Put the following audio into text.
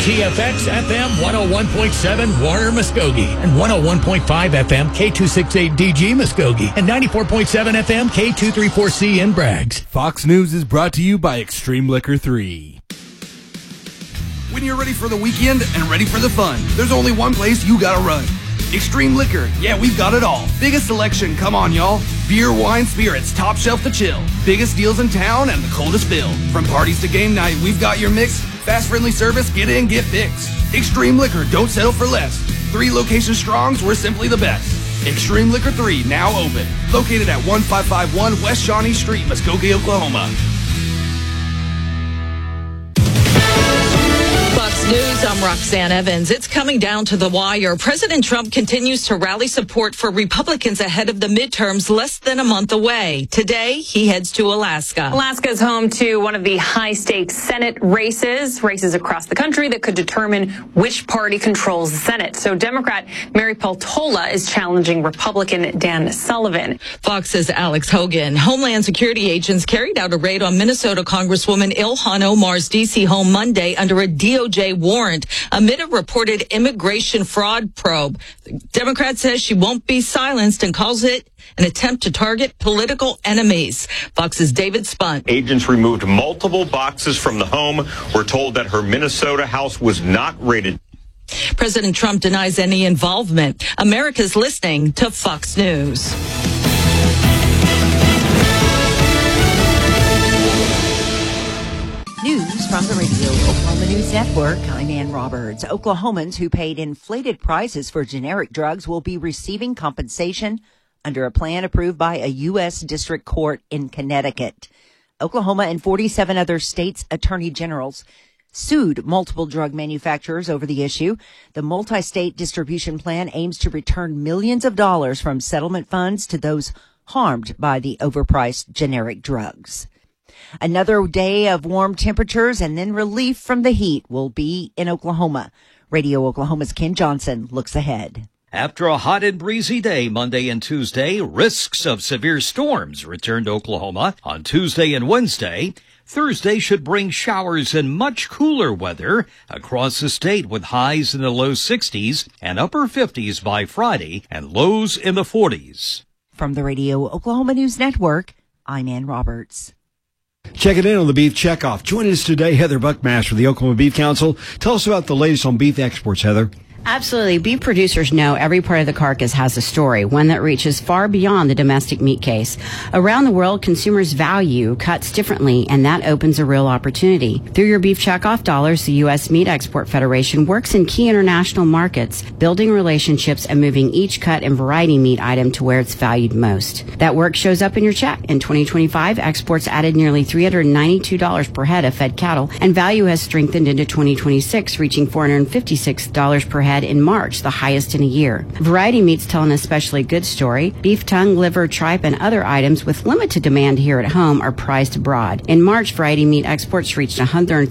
WTFX FM 101.7 Warner Muskogee and 101.5 FM K268DG Muskogee and 94.7 FM K234C in Braggs. Fox News is brought to you by Extreme Liquor 3. When you're ready for the weekend and ready for the fun, there's only one place you gotta run. Extreme Liquor. Yeah, we've got it all. Biggest selection, come on, y'all. Beer, wine, spirits, top shelf to chill. Biggest deals in town and the coldest bill. From parties to game night, we've got your mix. Fast, friendly service, get in, get fixed. Extreme Liquor, don't settle for less. 3 locations strongs, we're simply the best. Extreme Liquor 3, now open. Located at 1551 West Shawnee Street, Muskogee, Oklahoma. News, I'm Roxanne Evans. It's coming down to the wire. President Trump continues to rally support for Republicans ahead of the midterms less than a month away. Today, he heads to Alaska. Alaska is home to one of the high-stakes Senate races across the country that could determine which party controls the Senate. So Democrat Mary Peltola is challenging Republican Dan Sullivan. Fox's Alex Hogan. Homeland Security agents carried out a raid on Minnesota Congresswoman Ilhan Omar's D.C. home Monday under a DOJ warrant amid a reported immigration fraud probe. The Democrat says she won't be silenced and calls it an attempt to target political enemies. Fox's David Spunt. Agents removed multiple boxes from the home. We're told that her Minnesota house was not raided. President Trump denies any involvement. America's listening to Fox News. News from the Radio Oklahoma News Network. I'm Ann Roberts. Oklahomans who paid inflated prices for generic drugs will be receiving compensation under a plan approved by a U.S. District Court in Connecticut. Oklahoma and 47 other states' attorney generals sued multiple drug manufacturers over the issue. The multi-state distribution plan aims to return millions of dollars from settlement funds to those harmed by the overpriced generic drugs. Another day of warm temperatures and then relief from the heat will be in Oklahoma. Radio Oklahoma's Ken Johnson looks ahead. After a hot and breezy day Monday and Tuesday, risks of severe storms return to Oklahoma on Tuesday and Wednesday. Thursday should bring showers and much cooler weather across the state with highs in the low 60s and upper 50s by Friday and lows in the 40s. From the Radio Oklahoma News Network, I'm Ann Roberts. Checking in on the Beef Checkoff. Joining us today, Heather Buckmaster of the Oklahoma Beef Council. Tell us about the latest on beef exports, Heather. Absolutely. Beef producers know every part of the carcass has a story, one that reaches far beyond the domestic meat case. Around the world, consumers value cuts differently, and that opens a real opportunity. Through your Beef Checkoff dollars, the U.S. Meat Export Federation works in key international markets, building relationships and moving each cut and variety meat item to where it's valued most. That work shows up in your check. In 2025, exports added nearly $392 per head of fed cattle, and value has strengthened into 2026, reaching $456 per head in March, the highest in a year. Variety meats tell an especially good story. Beef tongue, liver, tripe, and other items with limited demand here at home are prized abroad. In March, variety meat exports reached